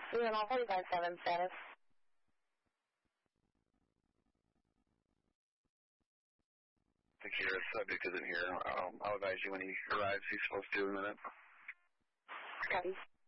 You're on 45-7 status. I think your subject isn't here. I'll advise you when he arrives. He's supposed to in a minute. Copy.